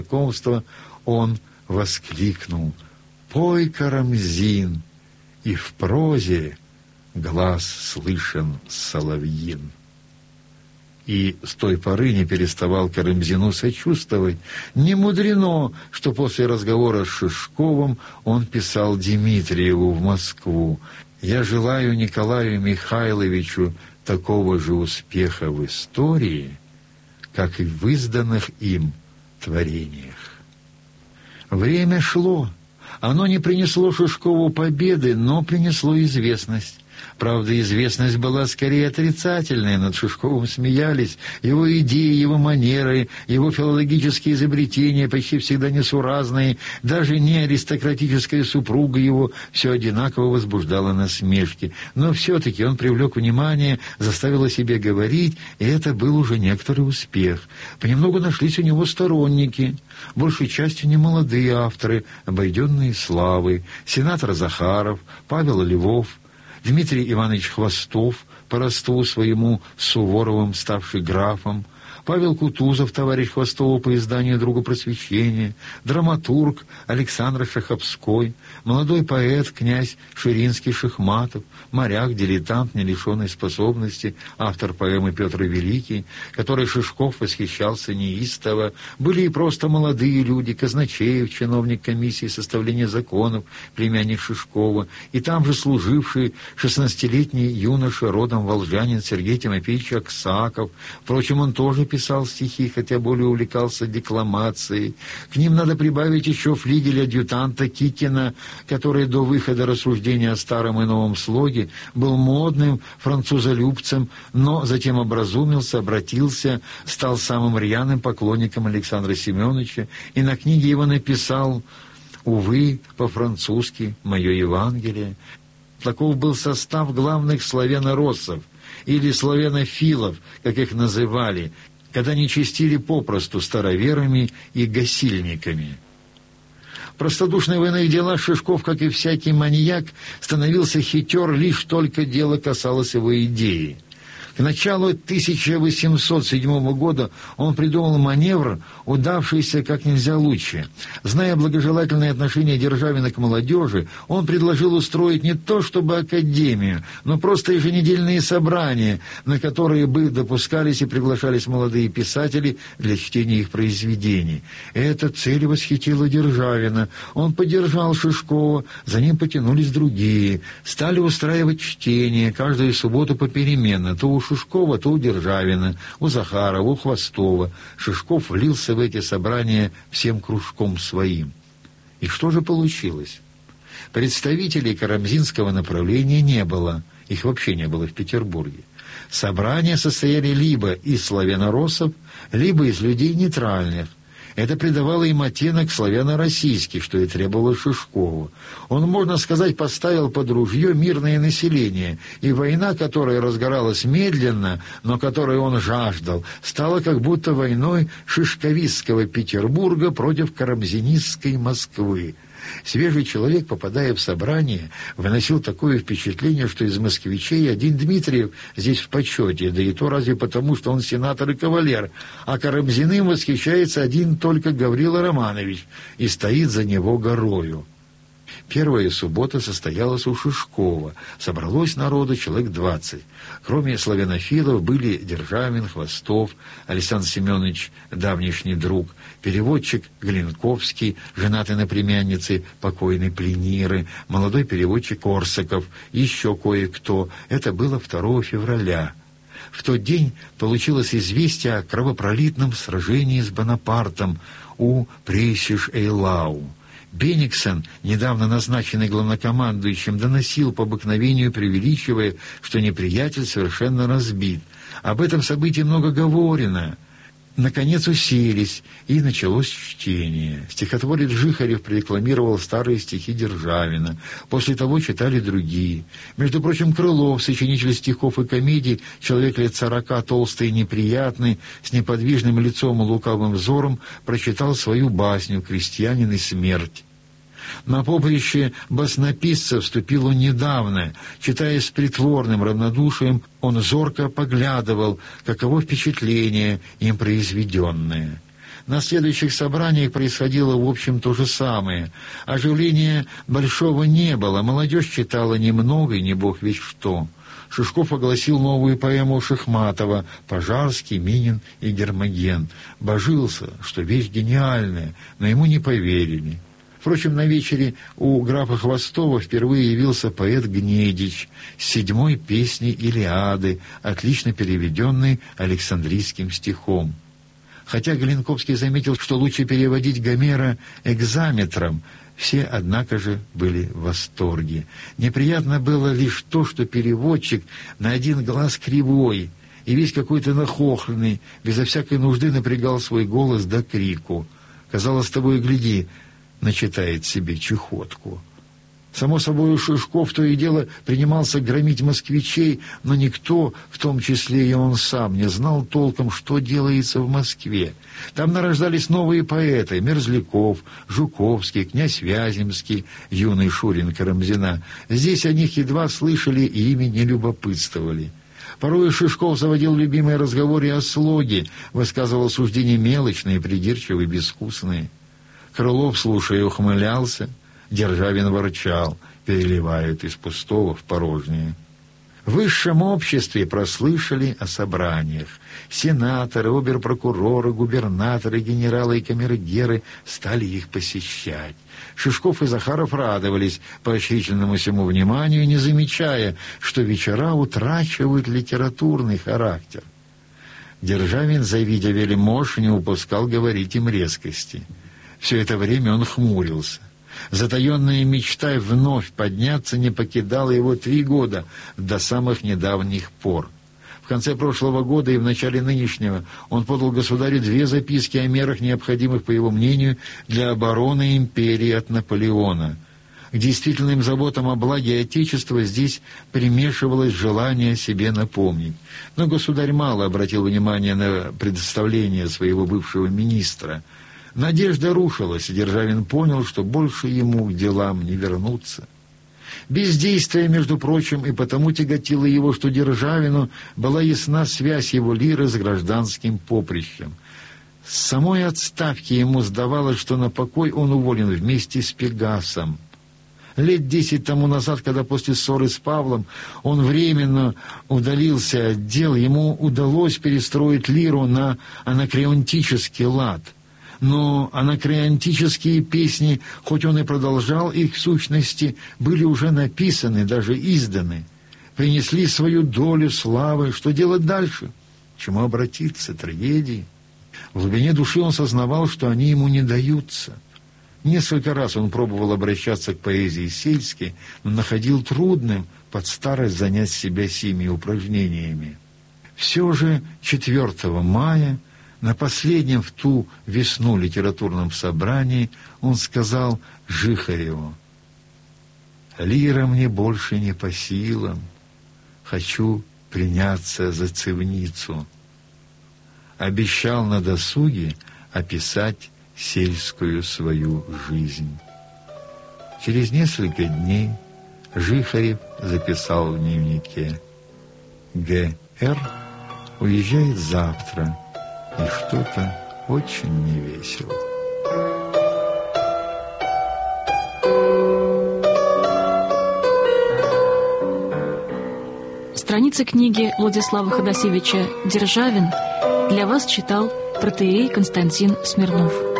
знакомства он воскликнул: «Пой, Карамзин!» И в прозе глаз слышен соловьин. И с той поры не переставал Карамзину сочувствовать. Не мудрено, что после разговора с Шишковым он писал Дмитриеву в Москву: «Я желаю Николаю Михайловичу такого же успеха в истории, как и в изданных им творениях». Время шло. Оно не принесло Шишкову победы, но принесло известность. Правда, известность была скорее отрицательная, над Шишковым смеялись. Его идеи, его манеры, его филологические изобретения, почти всегда несуразные, даже не аристократическая супруга его все одинаково возбуждала насмешки. Но все-таки он привлек внимание, заставил о себе говорить, и это был уже некоторый успех. Понемногу нашлись у него сторонники, большей частью немолодые авторы, обойденные славой: сенатор Захаров, Павел Львов, Дмитрий Иванович Хвостов, по родству своему с Суворовым ставший графом, Павел Кутузов, товарищ Хвостова по изданию «Друга просвещения», драматург Александр Шаховской, молодой поэт князь Ширинский-Шихматов, моряк, дилетант, не лишенный способностей, автор поэмы «Петр Великий», которой Шишков восхищался неистово. Были и просто молодые люди: Казначеев, чиновник комиссии составления законов, племянник Шишкова, и там же служивший 16-летний юноша, родом волжанин, Сергей Тимофеевич Аксаков. Впрочем, он тоже писал стихи, хотя более увлекался декламацией. К ним надо прибавить еще флигель-адъютанта Кикина, который до выхода рассуждения о старом и новом слоге был модным французолюбцем, но затем образумился, обратился, стал самым рьяным поклонником Александра Семеновича и на книге его написал, увы, по-французски «Мое Евангелие». Таков был состав главных славяно-россов, или славянофилов, как их называли, когда не чистили попросту староверами и гасильниками. Простодушный в иных делах Шишков, как и всякий маньяк, становился хитер, лишь только дело касалось его идеи. К началу 1807 года он придумал маневр, удавшийся как нельзя лучше. Зная благожелательное отношение Державина к молодежи, он предложил устроить не то чтобы академию, но просто еженедельные собрания, на которые бы допускались и приглашались молодые писатели для чтения их произведений. Эта цель восхитила Державина. Он поддержал Шишкова, за ним потянулись другие. Стали устраивать чтения, каждую субботу попеременно, то у Шишкова, то у Державина, у Захарова, у Хвостова. Шишков влился в эти собрания всем кружком своим. И что же получилось? Представителей карамзинского направления не было, их вообще не было в Петербурге. Собрания состояли либо из славяно-россов, либо из людей нейтральных. Это придавало им оттенок славяно-российский, что и требовало Шишкову. Он, можно сказать, поставил под ружье мирное население, и война, которая разгоралась медленно, но которой он жаждал, стала как будто войной шишковистского Петербурга против карамзинистской Москвы. Свежий человек, попадая в собрание, выносил такое впечатление, что из москвичей один Дмитриев здесь в почете, да и то разве потому, что он сенатор и кавалер, а Карамзиным восхищается один только Гаврила Романович и стоит за него горою. Первая суббота состоялась у Шишкова. Собралось народу человек 20. Кроме славянофилов были Державин, Хвостов, Александр Семенович, давнишний друг, переводчик Глинковский, женатый на племяннице покойной Плениры, молодой переводчик Корсаков, еще кое-кто. Это было 2 февраля. В тот день получилось известие о кровопролитном сражении с Бонапартом у Прейсиш-Эйлау. Бениксон, недавно назначенный главнокомандующим, доносил по обыкновению, преувеличивая, что неприятель совершенно разбит. Об этом событии много говорено. Наконец уселись, и началось чтение. Стихотворец Жихарев продекламировал старые стихи Державина. После того читали другие. Между прочим, Крылов, сочинитель стихов и комедий, человек лет 40, толстый и неприятный, с неподвижным лицом и лукавым взором, прочитал свою басню «Крестьянин и смерть». На поприще баснописца вступил он недавно. Читая с притворным равнодушием, он зорко поглядывал, каково впечатление им произведенное. На следующих собраниях происходило, в общем, то же самое. Оживления большого не было, молодежь читала немного и не бог весть что. Шишков огласил новую поэму Шихматова «Пожарский, Минин и Гермоген». Божился, что вещь гениальная, но ему не поверили. Впрочем, на вечере у графа Хвостова впервые явился поэт Гнедич с 7-й песней «Илиады», отлично переведенной Александрийским стихом. Хотя Глинковский заметил, что лучше переводить Гомера экзаметром, все, однако же, были в восторге. Неприятно было лишь то, что переводчик на один глаз кривой и весь какой-то нахохленный, безо всякой нужды напрягал свой голос до крику. Казалось, того и гляди, начитает себе чехотку. Само собой, Шишков то и дело принимался громить москвичей, но никто, в том числе и он сам, не знал толком, что делается в Москве. Там нарождались новые поэты: Мерзляков, Жуковский, князь Вяземский, юный Шурин Карамзина. Здесь о них едва слышали и ими не любопытствовали. Порой Шишков заводил любимые разговоры о слоге, высказывал суждения мелочные, придирчивые, безвкусные. Крылов, слушая, ухмылялся. Державин ворчал: переливают из пустого в порожнее. В высшем обществе прослышали о собраниях. Сенаторы, оберпрокуроры, губернаторы, генералы и камергеры стали их посещать. Шишков и Захаров радовались поощрительному всему вниманию, не замечая, что вечера утрачивают литературный характер. Державин, завидя вельмож, не упускал говорить им резкости. Все это время он хмурился. Затаенная мечта вновь подняться не покидала его 3 года, до самых недавних пор. В конце прошлого года и в начале нынешнего он подал государю 2 записки о мерах, необходимых, по его мнению, для обороны империи от Наполеона. К действительным заботам о благе Отечества здесь примешивалось желание себе напомнить. Но государь мало обратил внимания на предоставление своего бывшего министра. Надежда рушилась, и Державин понял, что больше ему к делам не вернуться. Бездействие, между прочим, и потому тяготило его, что Державину была ясна связь его лиры с гражданским поприщем. С самой отставки ему сдавалось, что на покой он уволен вместе с Пегасом. Лет 10 тому назад, когда после ссоры с Павлом он временно удалился от дел, ему удалось перестроить лиру на анакреонтический лад. Но анакреонтические песни, хоть он и продолжал их в сущности, были уже написаны, даже изданы, принесли свою долю славы. Что делать дальше? К чему обратиться? Трагедии? В глубине души он сознавал, что они ему не даются. Несколько раз он пробовал обращаться к поэзии сельской, но находил трудным под старость занять себя сими упражнениями. Все же 4 мая, на последнем в ту весну литературном собрании, он сказал Жихареву: «Лира мне больше не по силам, хочу приняться за цивницу». Обещал на досуге описать сельскую свою жизнь. Через несколько дней Жихарев записал в дневнике: «Г.Р. уезжает завтра, и что-то очень невесело». Страницы книги Владислава Ходосевича «Державин» для вас читал протоиерей Константин Смирнов.